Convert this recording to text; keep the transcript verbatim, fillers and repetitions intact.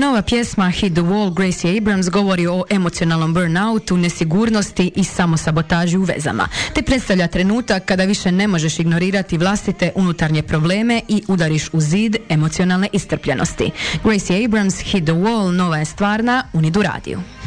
Nova pjesma Hit the Wall Gracie Abrams govori o emocionalnom burnoutu, nesigurnosti i samosabotaži u vezama, te predstavlja trenutak kada više ne možeš ignorirati vlastite unutarnje probleme i udariš u zid emocionalne istrpljenosti. Gracie Abrams, Hit the Wall, nova je stvar na Unidu radiju.